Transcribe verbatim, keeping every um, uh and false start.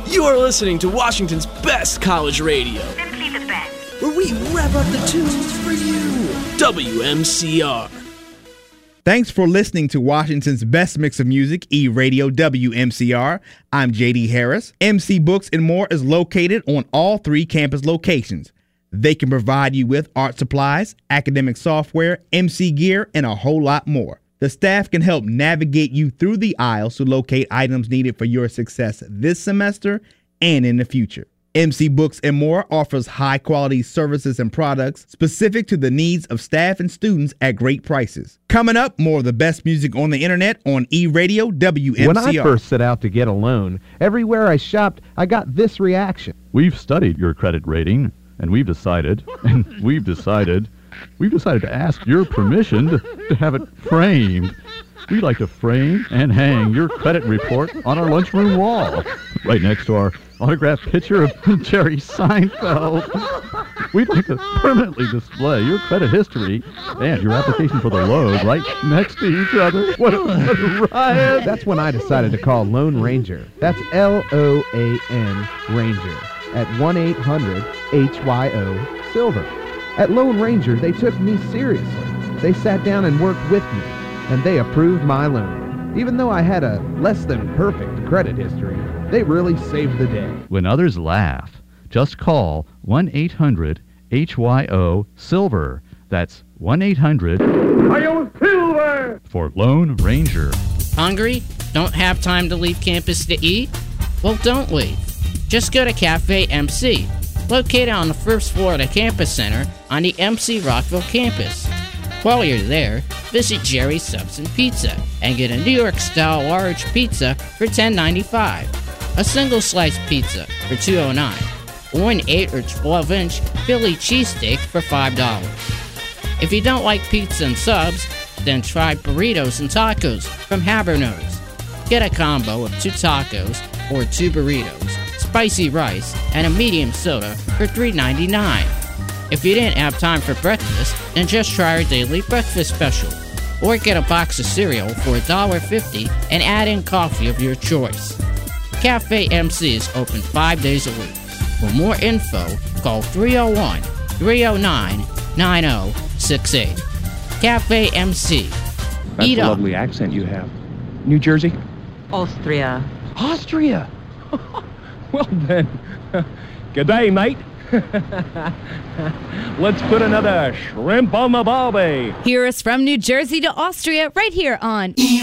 You're listening to Washington's best college radio. Simply the best. Where we rev up the tunes for you. W M C R. Thanks for listening to Washington's best mix of music, E-Radio W M C R. I'm J D Harris. M C Books and More is located on all three campus locations. They can provide you with art supplies, academic software, M C gear, and a whole lot more. The staff can help navigate you through the aisles to locate items needed for your success this semester and in the future. M C Books and More offers high-quality services and products specific to the needs of staff and students at great prices. Coming up, more of the best music on the internet on E-Radio W M C R. When I first set out to get a loan, everywhere I shopped, I got this reaction. We've studied your credit rating, and we've decided, and we've decided, we've decided to ask your permission to, to have it framed. We'd like to frame and hang your credit report on our lunchroom wall, right next to our autographed picture of Jerry Seinfeld. We'd like to permanently display your credit history and your application for the loan right next to each other. What a, what a riot. That's when I decided to call Lone Ranger. That's L O A N Ranger at one eight hundred H Y O Silver. At Lone Ranger, they took me seriously. They sat down and worked with me, and they approved my loan. Even though I had a less than perfect credit history, they really saved the day. When others laugh, just call one eight hundred H Y O Silver. That's one eight hundred H Y O Silver for Lone Ranger. Hungry? Don't have time to leave campus to eat? Well, don't leave. Just go to Cafe M C, located on the first floor of the campus center on the M C Rockville campus. While you're there, visit Jerry's Subs and Pizza and get a New York-style large pizza for ten ninety-five, a single-slice pizza for two oh nine, or an eight or twelve inch Philly cheesesteak for five dollars. If you don't like pizza and subs, then try burritos and tacos from Habernos. Get a combo of two tacos or two burritos, spicy rice, and a medium soda for three ninety-nine. If you didn't have time for breakfast, then just try our daily breakfast special. Or get a box of cereal for one dollar fifty and add in coffee of your choice. Cafe M C is open five days a week. For more info, call three oh one, three oh nine, nine oh six eight. Cafe M C. That's Eat a up. lovely accent you have. New Jersey? Austria. Austria? Well then, good day, mate. Let's put another shrimp on the barbie. Hear us from New Jersey to Austria right here on